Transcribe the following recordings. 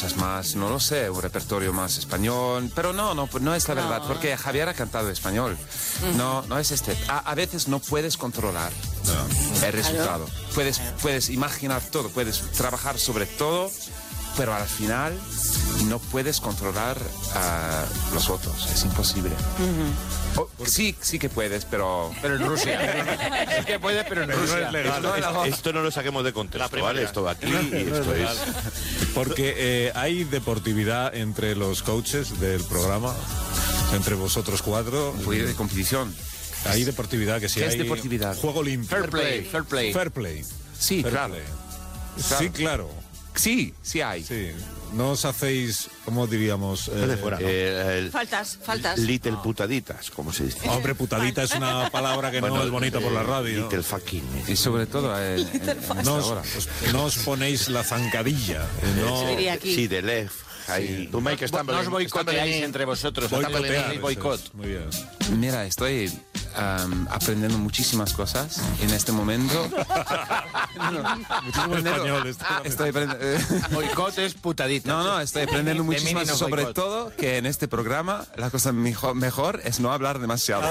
cosas más, no lo sé, un repertorio más español, pero no es la verdad, porque Javier ha cantado español. No es este. A veces no puedes controlar el resultado. Puedes imaginar todo, puedes trabajar sobre todo, pero al final no puedes controlar a los otros, es imposible. Sí que puedes, pero en Rusia. Sí que puedes, pero en Rusia. No es legal. Esto no lo saquemos de contexto, ¿vale? Esto aquí y esto es... Porque hay deportividad entre los coaches del programa, entre vosotros cuatro. Un poquito de competición. Hay deportividad que sí. ¿Qué hay es deportividad? Juego limpio. Fair play. Fair play. Sí, Fair claro. play. Sí, claro. Sí hay. Sí. No os hacéis, ¿cómo diríamos? Faltas. Little putaditas, como se dice. Hombre, putadita es una palabra que no es bonita por la radio. Little fucking. Y sobre todo No os ponéis la zancadilla. No, Diría aquí. Sí, de left. Ahí. No os boicoteáis entre vosotros. Boicot. Muy bien. Mira, estoy aprendiendo muchísimas cosas en este momento. Estoy aprendiendo. Boicot es putadita. No, estoy aprendiendo muchísimas, mínimo sobre boicot. todo que en este programa la cosa mejor es no hablar demasiado.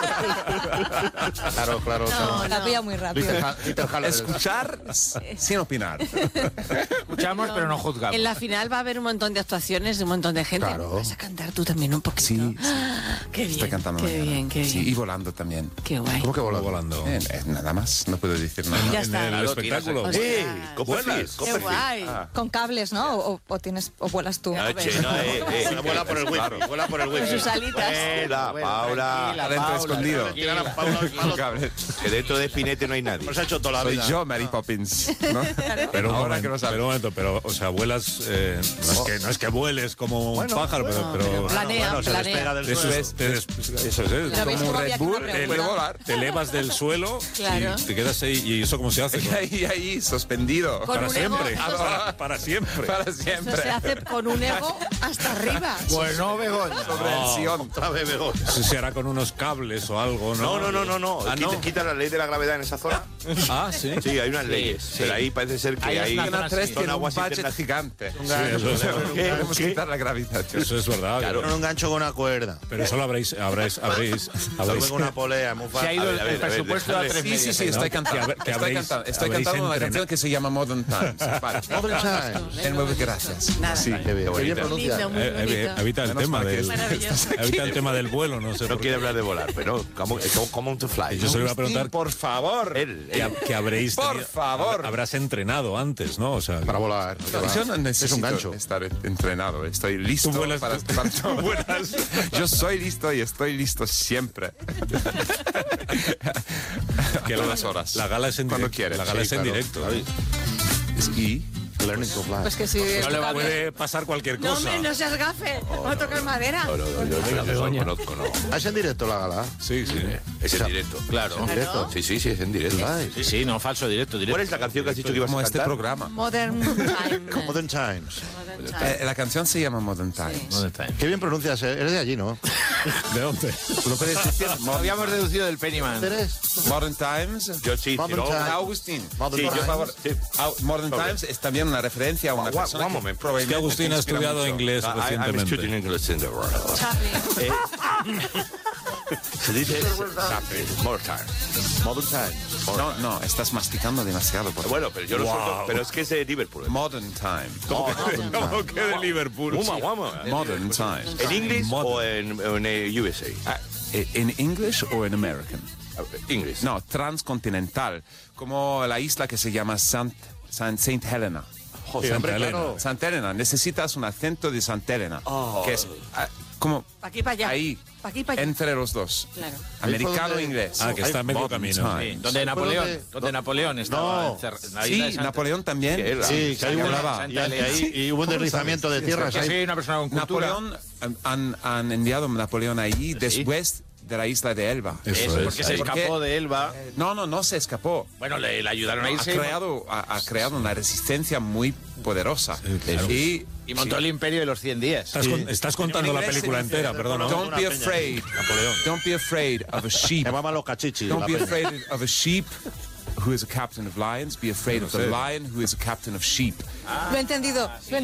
Claro. No, la pilla muy rápido. Escuchar sin opinar. Escuchamos, pero no juzgamos. En la final va a haber un montón de actuaciones de un montón de gente. Claro. ¿Vas a cantar tú también un poquito? Sí. Qué bien. Estoy cantando Qué mañana. bien, qué bien. Sí, y volando también. Qué guay. ¿Cómo que volando? Nada más, no puedo decir nada. Ya En está. el espectáculo. O sea, Copperfield. Qué guay. Con cables, ¿no? O vuelas tú. Vuela por el wifi. Vuela por el wifi. Sus alitas. Paula. Adentro escondido. Que dentro de Spinete no hay nadie. Nos ha hecho toda la Soy vida. yo, Mary Poppins. ¿no? Pero un Ahora que momento, lo sabes. o sea, vuelas, no es que vueles como un pájaro, pero Planea. Se despega del eso suelo. es. Pero veis Como cómo Red había que Bull, una puede pregunta. volar. Te elevas del suelo Claro. y te quedas ahí. ¿Y eso cómo se hace? Y ahí, suspendido. Con Para un ego, siempre. eso Para siempre. Para Eso siempre. se hace con un ego hasta arriba. Bueno, Begoña. Subvención. Otra vez, Begoña. Eso se hará con unos cables o algo, ¿no? No. Ah, ¿no? Quita la ley de la gravedad en esa zona. Ah, sí. Sí, hay unas leyes. sí. Pero ahí parece ser que Ahí es hay... una Antena 3 Son tiene un aguas budget internas. gigante. Sí, eso es verdad. Podemos quitar la gravedad. Eso es verdad. Claro. Con un gancho con una cuerda. Pero eso lo habréis Con una polea, muy Se fácil. ha ido A ver, el presupuesto a déjale. 3 Sí, medios. estoy cantando. que Estoy habréis cantando una entrenado. canción que se llama Modern Times. Vale. Modern Times. De nuevo, gracias. Nada. Sí. Qué bien pronuncia. Lindo, muy bonito. Evita el Menos tema mal que del es- Maravilloso. evita el tema del vuelo, no sé. No por quiere qué. hablar de volar, pero come on to fly. Yo se lo iba a preguntar Por favor. que habréis Por favor. habrás entrenado antes, ¿no? O sea, Para volar. Yo no necesito Es un gancho. estar entrenado. Estoy listo Tú vuelas- para todo. Yo soy listo y estoy listo siempre. que Todas horas. La gala es en Cuando directo. quieres. La gala Sí, es en claro. directo. Y Learning to fly. Pues que si No le puede pasar cualquier No, cosa. hombre, no seas gafe. Vamos a tocar madera. Yo no conozco, no. ¿Es en directo la gala? Sí. Es en directo. Claro. ¿Directo? Sí, es en directo. Sí, no, falso, directo. ¿Cuál es la canción que has dicho que ibas a como este cantar? programa. Modern Time. Modern Times. La canción se llama Modern Times. ¿Dónde está? Qué bien pronuncias, eres de allí, ¿no? ¿De dónde? ¿Lo puedes decir? Lo habíamos deducido del Pennyman. ¿Eres? Modern Times. Yo sí, Modern no. Times. Agustín. Modern Por Times. favor. Modern Times es también una referencia a una persona one que moment. probablemente Es que Agustín ha inspira estudiado mucho. inglés I'm recientemente. studying English in the world. Chaplin. Se dice More time. Modern Times. No, estás masticando demasiado. Por Bueno, pero yo lo suelto, pero es que es de Liverpool. Modern Time. ¿Cómo que de Liverpool? Guama. Modern Times. ¿En inglés o en USA? ¿En English o en American? English. No, transcontinental. Como la isla que se llama Saint Helena. Sí, hombre, claro. Santa Helena. Necesitas un acento de Santa Helena. Que es como Pa' aquí, pa' allá. ahí, Pa' aquí, pa' allá. entre los dos. Claro. Americano donde- e inglés. Ah, que está a medio Modern camino. Time. Sí, donde Napoleón, de- donde Napoleón estaba No. encerrado. Sí, Napoleón también. Sí, que hay Hablaba. y hubo un deslizamiento de tierras Que ahí. soy una persona con cultura. Napoleón, han enviado a Napoleón allí después de la isla de Elba. Eso es. Porque se ¿Por qué? escapó de Elba. No se escapó. Bueno, le ayudaron a Ha irse. creado una resistencia muy poderosa. claro. Y Montó el imperio de los 100 días. Estás contando la película entera, perdona. Don't be afraid. Don't be afraid of a sheep. Se llamaban los cachichis. Don't la be peña. afraid of a sheep who is a captain of lions. Be afraid of the lion who is a captain of sheep. Lo he entendido.